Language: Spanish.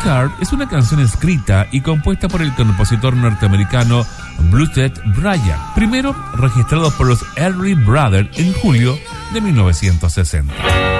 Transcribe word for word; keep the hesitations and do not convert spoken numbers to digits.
Card es una canción escrita y compuesta por el compositor norteamericano Bluestead Bryant, primero registrado por los Everly Brothers en julio de mil novecientos sesenta.